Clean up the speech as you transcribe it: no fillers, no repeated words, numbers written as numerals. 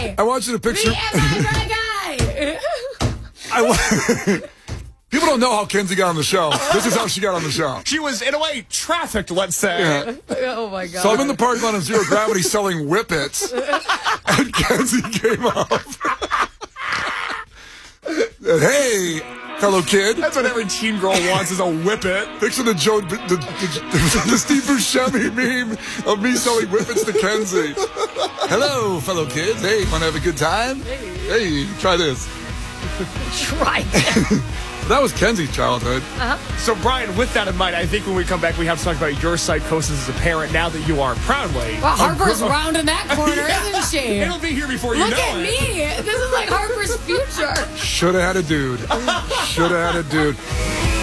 guy. I want you to picture. The anti-drag guy. People don't know how Kenzie got on the show. This is how she got on the show. She was, in a way, trafficked, let's say. Yeah. Oh, my God. So I'm in the parking lot of Zero Gravity selling whippets, and Kenzie came up. And, hey, fellow kid. That's what every teen girl wants is a whippet. Picture the Steve Buscemi meme of me selling whippets to Kenzie. Hello, fellow kids. Hey, want to have a good time? Hey, try this. Try it. That was Kenzie's childhood. So, Brian, with that in mind, I think when we come back, we have to talk about your psychosis as a parent now that you are proudly. Well, Harper's rounding that corner, isn't she? It'll be here before you Look know at it. me. This is like Harper's future. Should have had a dude. Should have had a dude.